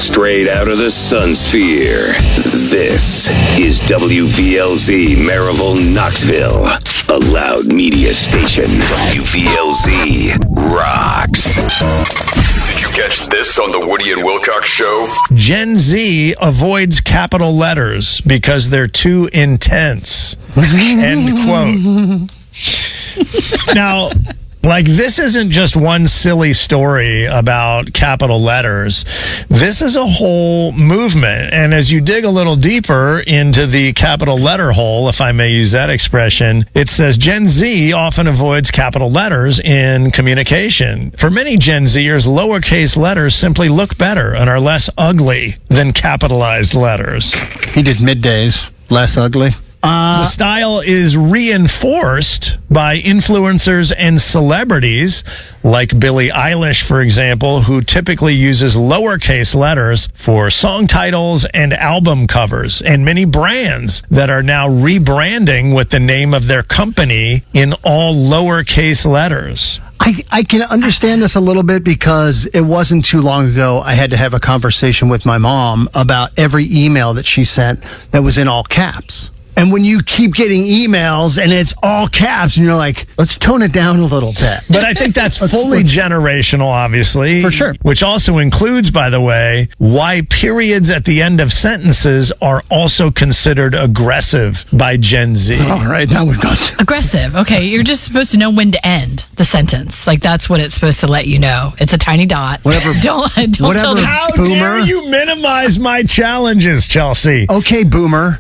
straight out of the Sun Sphere. This is WVLZ Maryville, Knoxville, a loud media station. WVLZ rocks. Did you catch this on the Woody and Wilcox Show? Gen Z avoids capital letters because they're too intense. End quote. Now, this isn't just one silly story about capital letters. This is a whole movement. And as you dig a little deeper into the capital letter hole, if I may use that expression, it says Gen Z often avoids capital letters in communication. For many Gen Zers, lowercase letters simply look better and are less ugly than capitalized letters. He did middays. Less ugly. The style is reinforced by influencers and celebrities like Billie Eilish, for example, who typically uses lowercase letters for song titles and album covers, and many brands that are now rebranding with the name of their company in all lowercase letters. I can understand this a little bit because it wasn't too long ago I had to have a conversation with my mom about every email that she sent that was in all caps. And when you keep getting emails and it's all caps and you're like, let's tone it down a little bit. But I think that's fully generational, obviously. For sure. Which also includes, by the way, why periods at the end of sentences are also considered aggressive by Gen Z. All right, now we've got aggressive. Okay, you're just supposed to know when to end the sentence. That's what it's supposed to let you know. It's a tiny dot. Whatever. Don't whatever, tell them. How boomer. dare you minimize my challenges, Chelsea? Okay, boomer.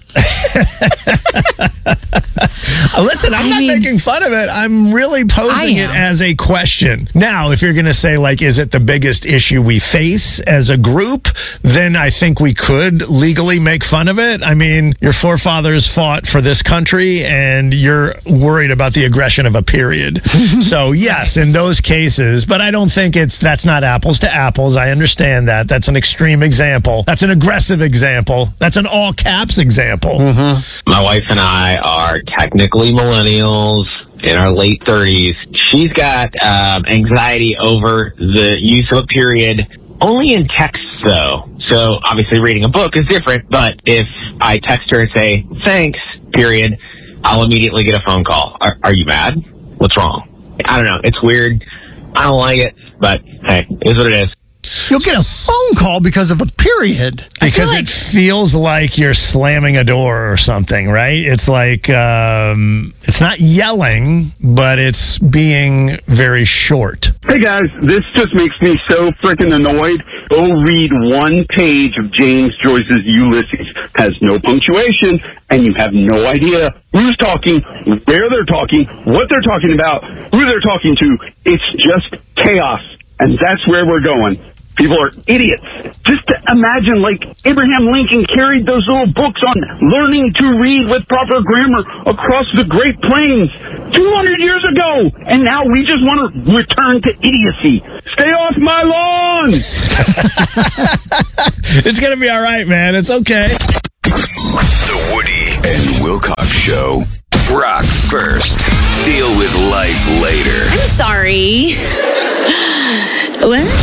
Listen, I'm not making fun of it. I'm really posing it as a question. Now, if you're going to say, is it the biggest issue we face as a group, then I think we could legally make fun of it. I mean, your forefathers fought for this country, and you're worried about the aggression of a period. So, yes, in those cases, but I don't think that's not apples to apples. I understand that. That's an extreme example. That's an aggressive example. That's an all caps example. Mm-hmm. My wife and I are technically millennials in our late 30s. She's got anxiety over the use of a period, only in text, though. So obviously reading a book is different, but if I text her and say, thanks, period, I'll immediately get a phone call. Are you mad? What's wrong? I don't know. It's weird. I don't like it, but hey, it is what it is. You'll get a phone call because of a period. Because it feels like you're slamming a door or something, right? It's like, it's not yelling, but it's being very short. Hey guys, this just makes me so freaking annoyed. Go read one page of James Joyce's Ulysses. Has no punctuation, and you have no idea who's talking, where they're talking, what they're talking about, who they're talking to. It's just chaos, and that's where we're going. People are idiots. Just to imagine, Abraham Lincoln carried those little books on learning to read with proper grammar across the Great Plains 200 years ago. And now we just want to return to idiocy. Stay off my lawn! It's going to be all right, man. It's okay. The Woody and Wilcox Show. Rock first, deal with life later. I'm sorry. What?